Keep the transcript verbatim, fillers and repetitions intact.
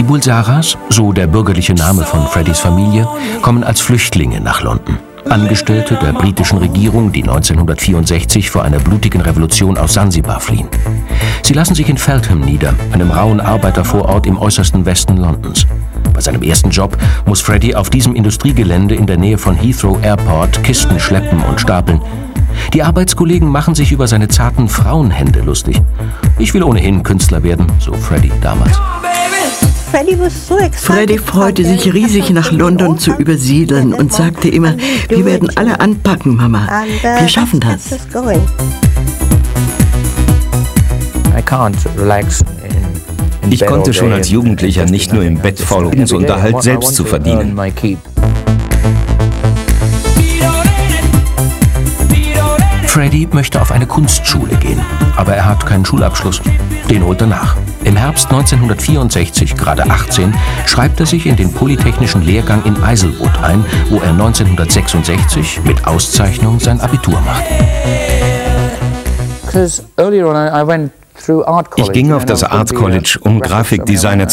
Die Bulsaras, so der bürgerliche Name von Freddys Familie, kommen als Flüchtlinge nach London. Angestellte der britischen Regierung, die neunzehnhundertvierundsechzig vor einer blutigen Revolution aus Sansibar fliehen. Sie lassen sich in Feltham nieder, einem rauen Arbeitervorort im äußersten Westen Londons. Bei seinem ersten Job muss Freddy auf diesem Industriegelände in der Nähe von Heathrow Airport Kisten schleppen und stapeln. Die Arbeitskollegen machen sich über seine zarten Frauenhände lustig. Ich will ohnehin Künstler werden, so Freddy damals. Freddy freute sich riesig, nach London zu übersiedeln und sagte immer, wir werden alle anpacken, Mama. Wir schaffen das. Ich konnte schon als Jugendlicher nicht nur im Bett faulen, um Unterhalt selbst zu verdienen. Freddy möchte auf eine Kunstschule gehen, aber er hat keinen Schulabschluss. Den holt er nach. Im Herbst neunzehnhundertvierundsechzig, gerade achtzehn, schreibt er sich in den polytechnischen Lehrgang in Islewood ein, wo er neunzehnhundertsechsundsechzig mit Auszeichnung sein Abitur macht. Ich ging auf das Art College, um Grafikdesigner